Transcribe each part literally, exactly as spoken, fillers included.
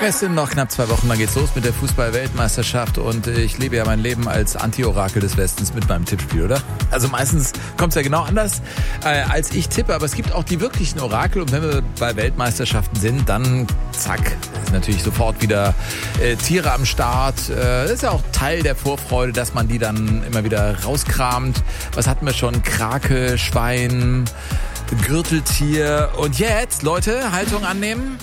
Es sind noch knapp zwei Wochen, dann geht's los mit der Fußball-Weltmeisterschaft und ich lebe ja mein Leben als Anti-Orakel des Westens mit meinem Tippspiel, oder? Also meistens kommt's ja genau anders, äh, als ich tippe, aber es gibt auch die wirklichen Orakel und wenn wir bei Weltmeisterschaften sind, dann zack, ist natürlich sofort wieder äh, Tiere am Start. Äh, das ist ja auch Teil der Vorfreude, dass man die dann immer wieder rauskramt. Was hatten wir schon? Krake, Schwein, Gürteltier und jetzt, Leute, Haltung annehmen.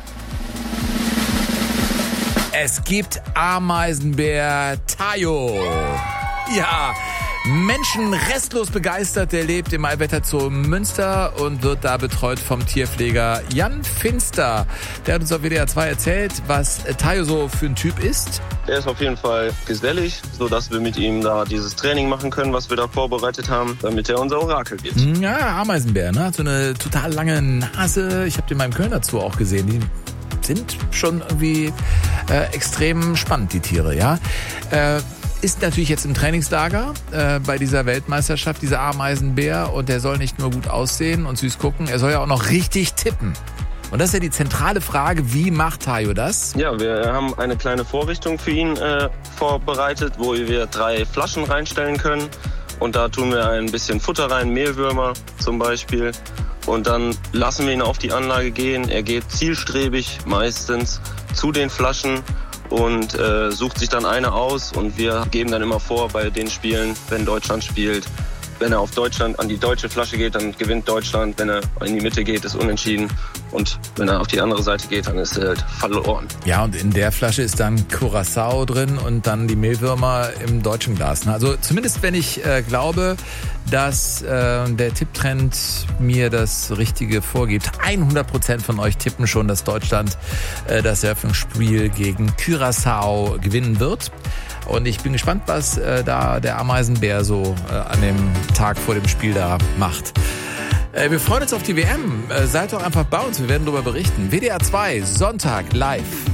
Es gibt Ameisenbär Tayo. Ja, Menschen restlos begeistert. Der lebt im Allwetterzoo Münster und wird da betreut vom Tierpfleger Jan Finster. Der hat uns auf W D R zwei erzählt, was Tayo so für ein Typ ist. Er ist auf jeden Fall gesellig, sodass wir mit ihm da dieses Training machen können, was wir da vorbereitet haben, damit er unser Orakel wird. Ja, Ameisenbär, ne? Hat so eine total lange Nase. Ich habe den beim Kölner Zoo auch gesehen. Die sind schon irgendwie äh, extrem spannend, die Tiere, ja. Äh, ist natürlich jetzt im Trainingslager äh, bei dieser Weltmeisterschaft, dieser Ameisenbär. Und der soll nicht nur gut aussehen und süß gucken, er soll ja auch noch richtig tippen. Und das ist ja die zentrale Frage, wie macht Tayo das? Ja, wir haben eine kleine Vorrichtung für ihn äh, vorbereitet, wo wir drei Flaschen reinstellen können. Und da tun wir ein bisschen Futter rein, Mehlwürmer zum Beispiel. Und dann lassen wir ihn auf die Anlage gehen. Er geht zielstrebig meistens zu den Flaschen und äh, sucht sich dann eine aus. Und wir geben dann immer vor bei den Spielen, wenn Deutschland spielt, wenn er auf Deutschland an die deutsche Flasche geht, dann gewinnt Deutschland. Wenn er in die Mitte geht, ist unentschieden. Und wenn er auf die andere Seite geht, dann ist er halt verloren. Ja, und in der Flasche ist dann Curaçao drin und dann die Mehlwürmer im deutschen Glas. Also zumindest wenn ich äh, glaube, dass äh, der Tipptrend mir das Richtige vorgibt. hundert Prozent von euch tippen schon, dass Deutschland äh, das Eröffnungsspiel gegen Curaçao gewinnen wird. Und ich bin gespannt, was äh, da der Ameisenbär so äh, an dem Tag vor dem Spiel da macht. Äh, wir freuen uns auf die W M. Äh, seid doch einfach bei uns, wir werden darüber berichten. W D R zwei, Sonntag, live.